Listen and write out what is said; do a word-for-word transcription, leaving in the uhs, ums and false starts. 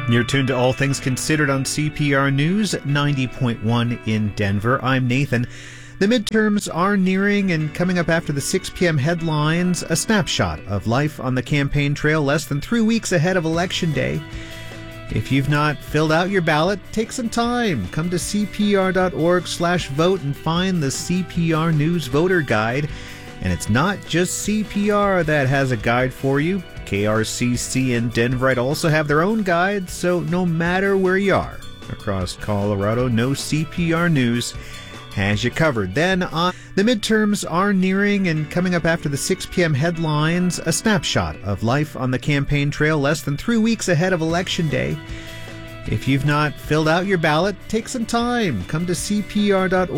You're tuned to All Things Considered on C P R News ninety point one in Denver. I'm Nathan. The midterms are nearing, and coming up after the six p.m. headlines, a snapshot of life on the campaign trail less than three weeks ahead of Election Day. If you've not filled out your ballot, take some time. Come to cpr.org slash vote and find the C P R News Voter Guide. And it's not just C P R that has a guide for you. K R C C and Denverite also have their own guides, so no matter where you are across Colorado, No C P R News has you covered. Then on the midterms are nearing, and coming up after the six p.m. headlines, a snapshot of life on the campaign trail less than three weeks ahead of Election Day. If you've not filled out your ballot, take some time. Come to cpr.org